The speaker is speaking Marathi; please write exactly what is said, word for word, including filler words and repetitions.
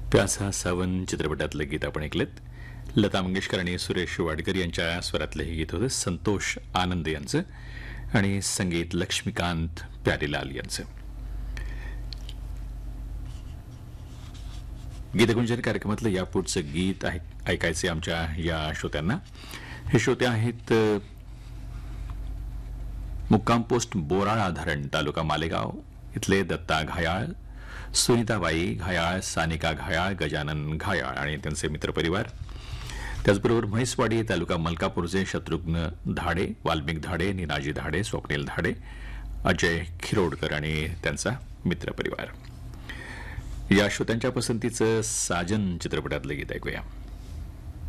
प्यासा सावन चित्रपटातलं गीत आपण ऐकलेत. लता मंगेशकर आणि सुरेश वाडकर यांच्या स्वरातलं हे गीत होतं. संतोष आनंद यांचं आणि संगीत लक्ष्मीकांत प्यारीलाल यांचं. गीतगुंजन कार्यक्रमातलं यापुढचं गीत ऐकायचे आमच्या या श्रोत्यांना. हे श्रोते आहेत मुक्काम पोस्ट बोराळा धरण तालुका मालेगाव इथले दत्ता घायाळ, सुनीताबाई घायाळ, सानिका घायाळ, गजानन घायाळ आणि त्यांचे मित्रपरिवार. त्याचबरोबर म्हैसवाडी तालुका मलकापूरचे शत्रुघ्न धाडे, वाल्मिक धाडे, निनाजी धाडे, स्वप्नील धाडे, अजय खिरोडकर आणि त्यांचा मित्रपरिवार. या श्रोत्यांच्या पसंतीचं साजन चित्रपटातलं गीत ऐकूया.